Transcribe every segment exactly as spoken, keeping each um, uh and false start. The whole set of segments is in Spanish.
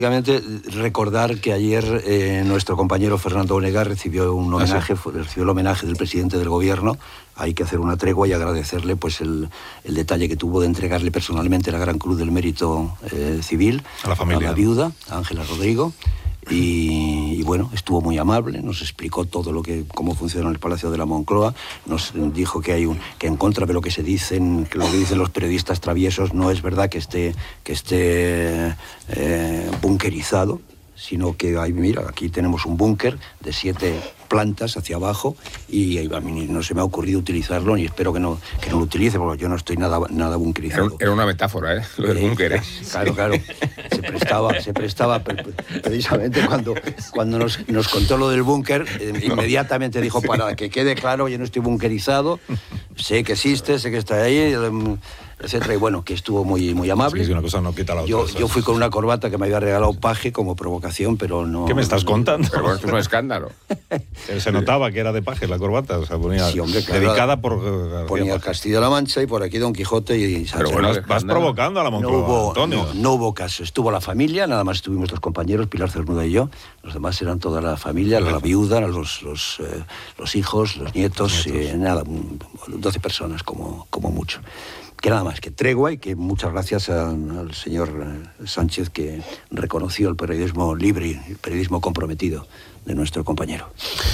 Recordar que ayer eh, nuestro compañero Fernando Onega recibió un homenaje, ¿Ah, sí? recibió el homenaje del presidente del gobierno. Hay que hacer una tregua y agradecerle pues el, el detalle que tuvo de entregarle personalmente la Gran Cruz del Mérito eh, Civil a la familia, a la viuda, a Ángela Rodrigo. Y, y bueno, estuvo muy amable, nos explicó todo lo que cómo funciona el Palacio de la Moncloa, nos dijo que hay un que en contra de lo que se dicen, que lo que dicen los periodistas traviesos, no es verdad que esté que esté eh, bunkerizado, sino que hay, mira, aquí tenemos un búnker de siete plantas hacia abajo y a mí no se me ha ocurrido utilizarlo ni espero que no, que no lo utilice porque yo no estoy nada, nada bunkerizado. Era, era una metáfora, ¿eh? Lo del eh, búnker, ¿eh? Claro, claro. Se prestaba, se prestaba precisamente cuando, cuando nos, nos contó lo del búnker, eh, inmediatamente dijo, para que quede claro, yo no estoy bunkerizado, sé que existe, sé que está ahí, eh, etcétera. Y bueno, que estuvo muy, muy amable. Sí, una cosa no quita la otra. Yo, yo fui con una corbata que me había regalado Paje como provocación, pero no... ¿Qué me estás contando? Pero esto es un escándalo. Se notaba que era de Paje la corbata, o sea, ponía sí, hombre, claro, dedicada por... Uh, ponía Castilla-La Mancha y por aquí Don Quijote y... Pero bueno, vas, vas provocando a la Moncloa, no hubo, Antonio. No, no hubo caso. Estuvo la familia, nada más estuvimos los compañeros, Pilar Cernuda y yo. Los demás eran toda la familia, la, la viuda, los, los, eh, los hijos, los nietos, nietos. Eh, nada, doce personas como, como mucho. Que nada más, que tregua y que muchas gracias a, al señor Sánchez que reconoció el periodismo libre y el periodismo comprometido de nuestro compañero.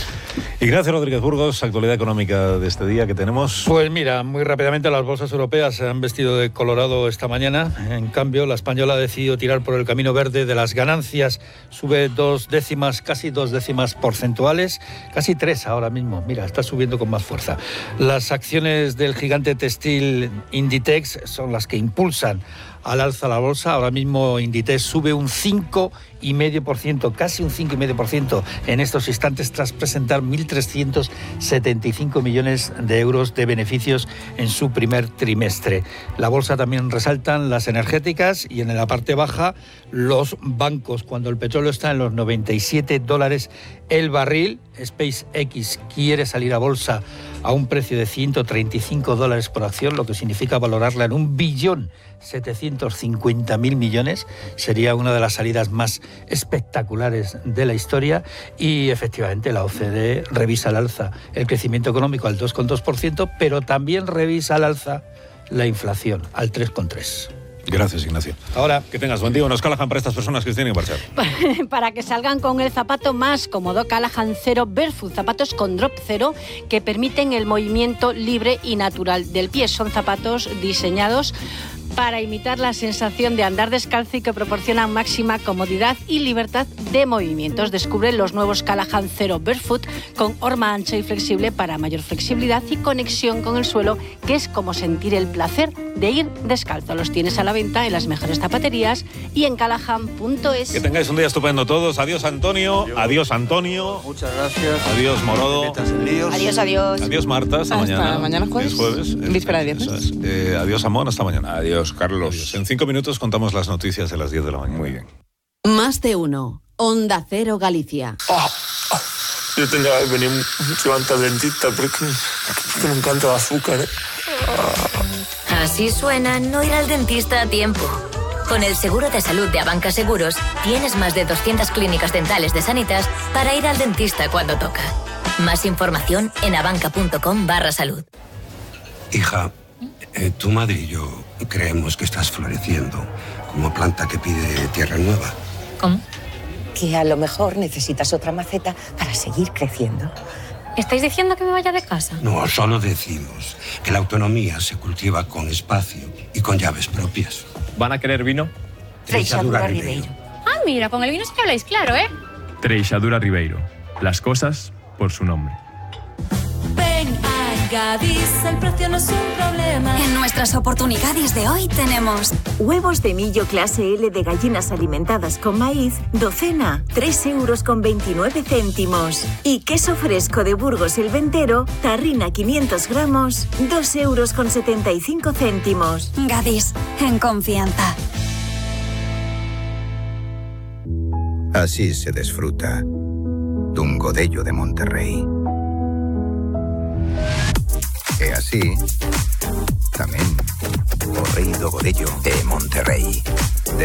Ignacio Rodríguez Burgos, actualidad económica de este día que tenemos. Pues mira, muy rápidamente las bolsas europeas se han vestido de colorado esta mañana. En cambio, la española ha decidido tirar por el camino verde de las ganancias. Sube dos décimas, casi dos décimas porcentuales, casi tres ahora mismo. Mira, está subiendo con más fuerza. Las acciones del gigante textil Inditex son las que impulsan al alza la bolsa. Ahora mismo Inditex sube un cinco coma cinco por ciento, casi un cinco coma cinco por ciento en estos instantes tras presentar mil trescientos setenta y cinco millones de euros de beneficios en su primer trimestre. La bolsa también resaltan las energéticas y en la parte baja los bancos. Cuando el petróleo está en los noventa y siete dólares el barril, SpaceX quiere salir a bolsa a un precio de ciento treinta y cinco dólares por acción, lo que significa valorarla en un billón setecientos cincuenta mil millones. Sería una de las salidas más espectaculares de la historia y efectivamente la O C D E revisa al alza el crecimiento económico al dos coma dos por ciento, pero también revisa al alza la inflación al tres coma tres por ciento. Gracias, Ignacio. Ahora, que tengas buen día. Unos Callahan para estas personas que se tienen que marchar. Para que salgan con el zapato más cómodo, Callahan Zero Barefoot, zapatos con drop cero que permiten el movimiento libre y natural del pie. Son zapatos diseñados para imitar la sensación de andar descalzo y que proporcionan máxima comodidad y libertad de movimientos. Descubre los nuevos Callahan Zero Barefoot con horma ancha y flexible para mayor flexibilidad y conexión con el suelo, que es como sentir el placer de ir descalzo. Los tienes a la venta en las mejores zapaterías y en callahan punto es. Que tengáis un día estupendo todos. Adiós, Antonio. Adiós, adiós Antonio. Muchas gracias. Adiós, Morodo. Adiós, adiós. Adiós, Marta. Hasta, hasta mañana. mañana jueves. Es jueves. Víspera de viernes. Eh, adiós, Amón. Hasta mañana. Adiós, Carlos. Adiós. En cinco minutos contamos las noticias de las diez de la mañana. Muy bien. Más de uno. Onda Cero Galicia. Oh, oh. Yo tendría que venir mucho antes al dentista porque, porque me encanta el azúcar, ¿eh? Oh. Así suena no ir al dentista a tiempo. Con el seguro de salud de Abanca Seguros tienes más de doscientas clínicas dentales de Sanitas para ir al dentista cuando toca. Más información en abanca.com barra salud. Hija, eh, tu madre y yo creemos que estás floreciendo como planta que pide tierra nueva. ¿Cómo? Que a lo mejor necesitas otra maceta para seguir creciendo. ¿Estáis diciendo que me vaya de casa? No, solo decimos que la autonomía se cultiva con espacio y con llaves propias. ¿Van a querer vino? Treixadura Ribeiro. Ah, mira, con el vino sí que habláis claro, ¿eh? Treixadura Ribeiro. Las cosas por su nombre. Ven a Gadis, el precio no es un problema. En nuestras oportunidades de hoy tenemos huevos de millo clase L de gallinas alimentadas con maíz, docena, tres euros con veintinueve céntimos. Y queso fresco de Burgos el Ventero, tarrina quinientos gramos, dos euros con setenta y cinco céntimos. Gadis, en confianza. Así se disfruta dun godello de Monterrey. E así tamén o rei do godello de Monterrey. De